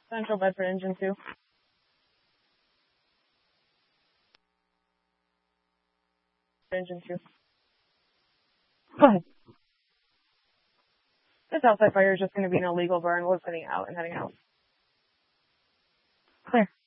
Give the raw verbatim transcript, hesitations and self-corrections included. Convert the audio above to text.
Central Bedford engine two. Engine two. Go ahead. This outside fire is just going to be an illegal burn. We're sitting out and heading out. Clear.